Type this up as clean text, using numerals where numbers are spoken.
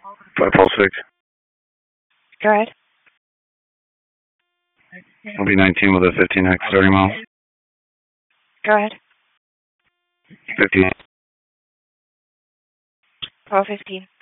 5 pulse 6. Go ahead. Will be 19 with a 15x 30 mile. Go ahead. 50. 12:15.